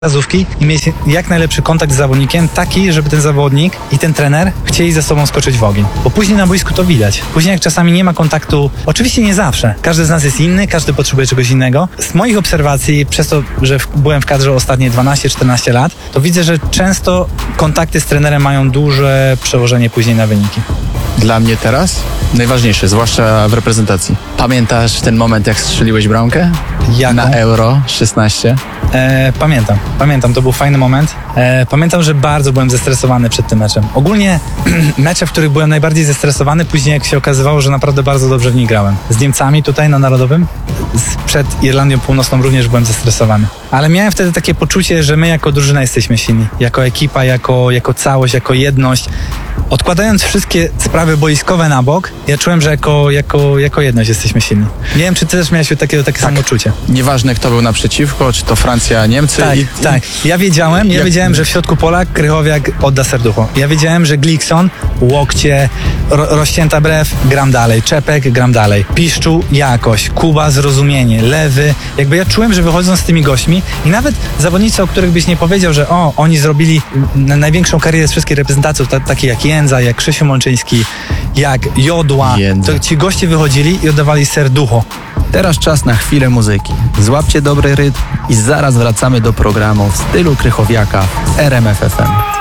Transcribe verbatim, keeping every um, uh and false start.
razówki i mieć jak najlepszy kontakt z zawodnikiem, taki, żeby ten zawodnik i ten trener chcieli ze sobą skoczyć w ogień. Bo później na boisku to widać. Później jak czasami nie ma kontaktu, oczywiście nie zawsze, każdy z nas jest inny, każdy potrzebuje czegoś innego. Z moich obserwacji, przez to, że w, byłem w kadrze ostatnie dwanaście czternaście lat, to widzę, że często kontakty z trenerem mają duże przełożenie później na wyniki. Dla mnie teraz najważniejsze, zwłaszcza w reprezentacji. Pamiętasz ten moment, jak strzeliłeś bramkę? Jaką? Na Euro szesnaście. E, pamiętam, pamiętam, to był fajny moment. E, pamiętam, że bardzo byłem zestresowany przed tym meczem. Ogólnie mecze, w których byłem najbardziej zestresowany, później jak się okazywało, że naprawdę bardzo dobrze w nich grałem. Z Niemcami tutaj na Narodowym, z, przed Irlandią Północną również byłem zestresowany. Ale miałem wtedy takie poczucie, że my jako drużyna jesteśmy silni. Jako ekipa, jako, jako całość, jako jedność. Odkładając wszystkie sprawy boiskowe na bok, ja czułem, że jako, jako, jako jedność jesteśmy silni. Nie wiem, czy ty też miałeś takie, takie Tak. samo czucie. Nieważne, kto był naprzeciwko, czy to Francja, Niemcy. Tak, i, tak. Ja wiedziałem, ja Jak- wiedziałem, że w środku pola Krychowiak odda serducho. Ja wiedziałem, że Glikson, łokcie, ro, rozcięta brew, gram dalej. Czepek, gram dalej. Piszczu, jakość. Kuba, zrozumienie. Lewy. Jakby ja czułem, że wychodząc z tymi gośćmi i nawet zawodnicy, o których byś nie powiedział, że o, oni zrobili n- największą karierę z wszystkich reprezentantów, ta, takie jak Jędza, jak Krzysiu Mączyński, jak Jodła, Jędza. to ci goście wychodzili i oddawali serducho. Teraz czas na chwilę muzyki. Złapcie dobry rytm i zaraz wracamy do programu w stylu Krychowiaka w R M F F M.